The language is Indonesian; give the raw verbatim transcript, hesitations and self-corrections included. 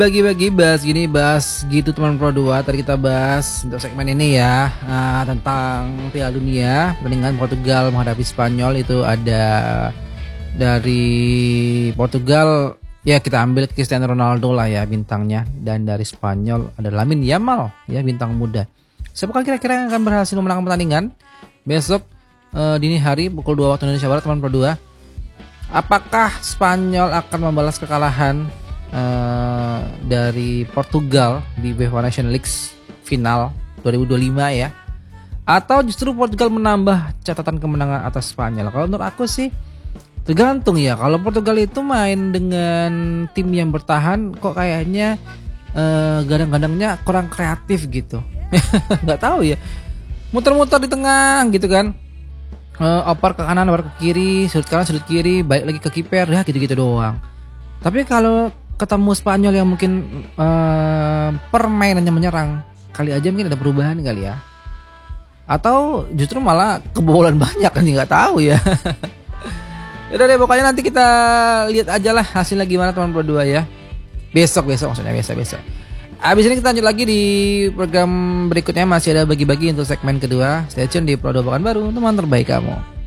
Bagi-bagi bahas gini, bahas gitu teman Pro dua. Tadi kita bahas untuk segmen ini ya, uh, tentang Piala Dunia pertandingan Portugal menghadapi Spanyol. Itu ada dari Portugal ya, kita ambil Cristiano Ronaldo lah ya bintangnya, dan dari Spanyol ada Lamine Yamal ya, bintang muda. Siapakah kira-kira yang akan berhasil memenangkan pertandingan besok uh, dini hari pukul dua waktu Indonesia Barat teman Pro dua? Apakah Spanyol akan membalas kekalahan Uh, dari Portugal di UEFA Nations League final dua ribu dua puluh lima ya, atau justru Portugal menambah catatan kemenangan atas Spanyol? Kalau menurut aku sih tergantung ya. Kalau Portugal itu main dengan tim yang bertahan, kok kayaknya uh, gadang-gadangnya kurang kreatif gitu. Nggak tahu ya, muter-muter di tengah gitu kan, uh, oper ke kanan, oper ke kiri, sudut kanan, sudut kiri, balik lagi ke kiper, ya gitu-gitu doang. Tapi kalau ketemu Spanyol yang mungkin uh, permainannya menyerang, kali aja mungkin ada perubahan kali ya, atau justru malah kebobolan banyak kan, nggak tahu ya. Udah deh, pokoknya nanti kita lihat aja lah hasilnya gimana teman Pro dua ya. Besok besok maksudnya besok besok. Abis ini kita lanjut lagi di program berikutnya, masih ada bagi-bagi untuk segmen kedua. Stay tune di Pro dua Pekanbaru, teman terbaik kamu.